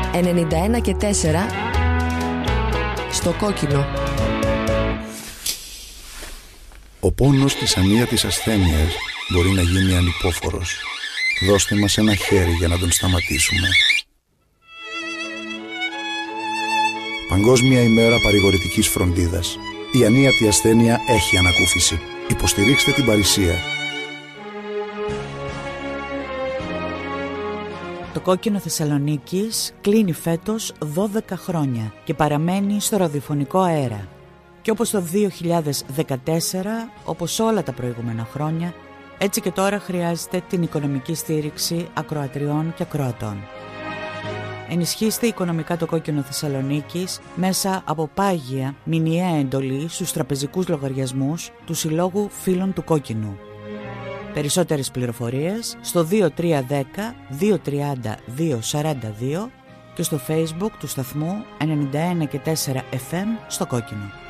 91 και 4 στο κόκκινο. Ο πόνος της ανίατης ασθένειας μπορεί να γίνει ανυπόφορος. Δώστε μας ένα χέρι για να τον σταματήσουμε. Παγκόσμια ημέρα παρηγορητικής φροντίδας. Η ανίατη ασθένεια έχει ανακούφιση. Υποστηρίξτε την παρησία. Το κόκκινο Θεσσαλονίκης κλείνει φέτος 12 χρόνια και παραμένει στο ραδιοφωνικό αέρα. Και όπως το 2014, όπως όλα τα προηγούμενα χρόνια, έτσι και τώρα χρειάζεται την οικονομική στήριξη ακροατριών και ακροατών. Ενισχύστε οικονομικά το κόκκινο Θεσσαλονίκης μέσα από πάγια μηνιαία εντολή στους τραπεζικούς λογαριασμούς του Συλλόγου Φίλων του Κόκκινου. Περισσότερες πληροφορίες στο 2310 230 242 και στο Facebook του σταθμού 91 και 4 FM στο Κόκκινο.